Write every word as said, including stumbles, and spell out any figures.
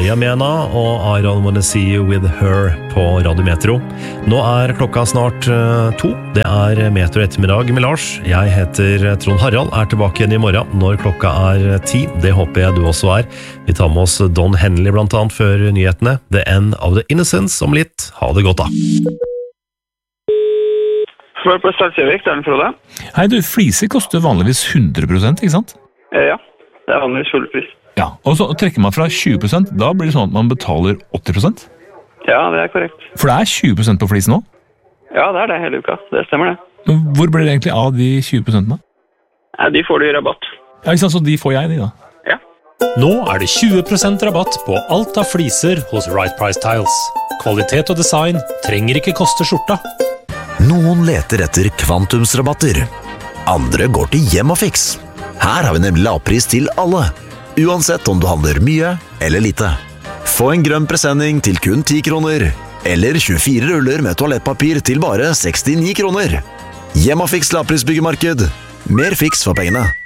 Maria Mena og I Don't Wanna See You With Her på Radio Metro. Nå er klokka snart uh, to. Det er Metro ettermiddag med Lars. Jeg heter Trond Harald, er tilbake igjen i morgen når klokka er ti. Det håper jeg du også er. Vi tar med oss Don Henley blant annet før nyhetene. The End of the Innocence om litt. Ha det godt da. Smør på Salsjøvik, det er den Frode. Hei du, fliser koster vanligvis hundre prosent, ikke sant? Ja, det er vanligvis full pris. Ja, og så trekker man fra tjue prosent, da blir det sånn at man betaler åtti prosent? Ja, det er korrekt. For det er tjue prosent på flis nå? Ja, det er det hele uka, det stemmer det. Men hvor blir det egentlig av de tjue prosentene? Ja, de får du i rabatt. Ja, ikke sant, så de får jeg, de da? Ja. Nå er det tjue prosent rabatt på alt av fliser hos Right Price Tiles. Kvalitet og design trenger ikke koste skjorta. Noen leter etter kvantumsrabatter. Andre går til Hjem og Fix. Her har vi nemlig lavpris til alle, uansett om du handler mye eller lite. Få en grønn presenning til kun ti kroner, eller tjuefire ruller med toalettpapir til bare sekstini kroner. Hjem og Fix lavprisbyggemarked. Mer fiks for pengene.